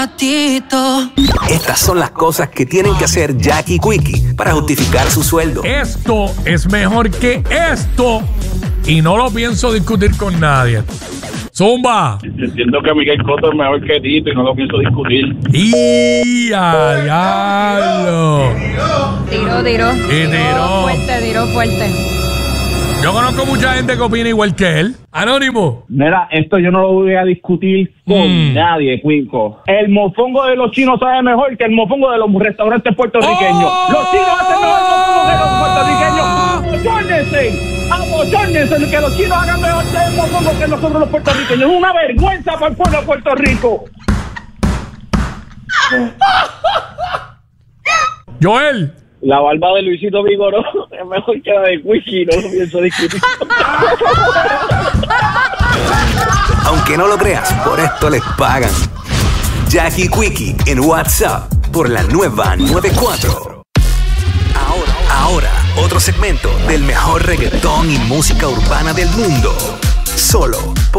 Estas son las cosas que tienen que hacer Jackie y Quickie para justificar su sueldo. Esto es mejor que esto y no lo pienso discutir con nadie. Zumba. Entiendo que Miguel Cotto es mejor que Tito y no lo pienso discutir. ¡Y a diablo! Tiró. Tiró fuerte. Yo conozco mucha gente que opina igual que él. Anónimo. Mira, esto yo no lo voy a discutir con nadie, Quinco. El mofongo de los chinos sabe mejor que el mofongo de los restaurantes puertorriqueños. Los chinos hacen mejor mofongo que los puertorriqueños. ¡Abochórnense! Que los chinos hagan mejor mofongo que nosotros los puertorriqueños. Es una vergüenza para el pueblo de Puerto Rico. Joel. La barba de Luisito Vigoró es mejor que la de Quickie, no lo pienso discutir. Aunque no lo creas, por esto les pagan. Jackie y Quickie en WhatsApp por la nueva 94. Ahora, otro segmento del mejor reggaetón y música urbana del mundo. Solo por